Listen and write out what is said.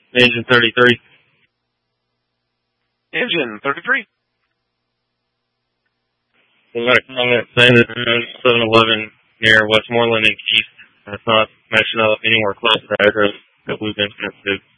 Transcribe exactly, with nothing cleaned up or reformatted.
Engine thirty-three. Engine thirty-three. We got a comment saying that there's seven eleven near Westmoreland and Keith. That's not matching up anywhere close to the address that we've been sent to.